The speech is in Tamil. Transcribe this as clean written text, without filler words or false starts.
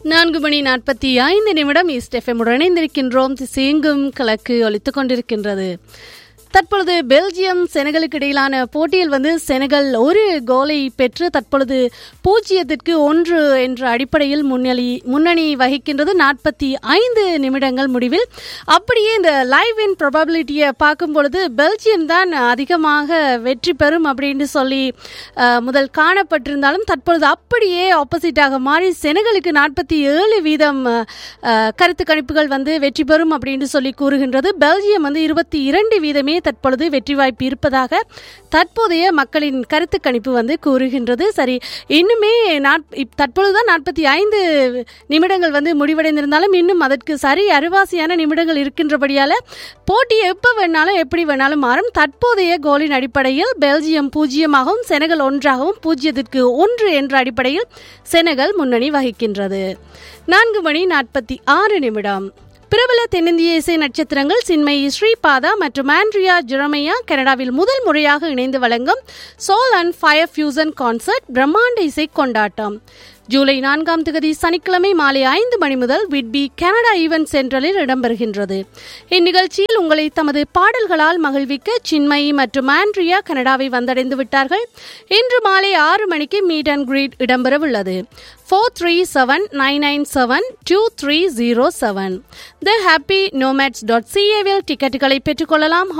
4:45 ஈஸ்ட் எஃப்எம் உடன் இணைந்திருக்கின்றோம். திசையெங்கும் கிழக்கு ஒலித்துக் கொண்டிருக்கின்றது. தற்பொழுது பெல்ஜியம் செனகலுக்கு இடையிலான போட்டியில் செனகல் ஒரு கோலை பெற்று தற்பொழுது 0-1 என்ற அடிப்படையில் முன்னணி வகிக்கின்றது 45 நிமிடங்கள் முடிவில். அப்படியே இந்த லைவ் இன் ப்ராபபிலிட்டியை பார்க்கும் பொழுது பெல்ஜியம் தான் அதிகமாக வெற்றி பெறும் அப்படின்னு சொல்லி முதல் காணப்பட்டிருந்தாலும் தற்பொழுது அப்படியே ஆப்போசிட்டாக மாறி செனகலுக்கு 47% கருத்து கணிப்புகள் வெற்றி பெறும் அப்படின்னு சொல்லி கூறுகின்றது. பெல்ஜியம் 22% தற்பொழுது வெற்றி வாய்ப்பு இருப்பதாக தற்போதைய மக்களின் கருத்து கணிப்பு கூறுகின்றது. சரி, இன்னுமே தற்பொழுதுதான் 45 நிமிடங்கள் முடிவடைந்திருந்தாலும் இன்னும் அதற்கு சரி அரைவாசியான நிமிடங்கள் இருக்கின்றபடியால போட்டி எப்ப வேணாலும் எப்படி வேணாலும் மாறும். தற்போதைய கோலின் அடிப்படையில் பெல்ஜியம் 0-ஆகவும் செனகல் 1-ஆகவும் 0-1 என்ற அடிப்படையில் செனகல் முன்னணி வகிக்கின்றது. 4:46 பிரபல தென்னிந்திய இசை நட்சத்திரங்கள் சின்மயி ஸ்ரீபாதா மற்றும் ஆண்ட்ரியா ஜெரமையா கனடாவில் முதல் முறையாக இணைந்து வழங்கும் soul and fire fusion concert பிரம்மாண்ட இசை கொண்டாட்டம் ஜூலை 4 சனிக்கிழமை மாலை 5 மணி முதல் விட்பி கனடா ஈவென்ட் சென்டரில் இடம்பெறுகின்றது. இந்நிகழ்ச்சியில் உங்களை தமது பாடல்களால் மகிழ்விக்க சின்மயி மற்றும் ஆண்ட்ரியா கனடாவை வந்தடைந்து விட்டார்கள். இன்று மாலை 6 மணிக்கு மீட் அண்ட் கிரீட் இடம்பெறவுள்ளது. 437-997-2307 thehappynomads.ca வில் டிக்கெட்டுகளை பெற்றுக்கொள்ளலாம்.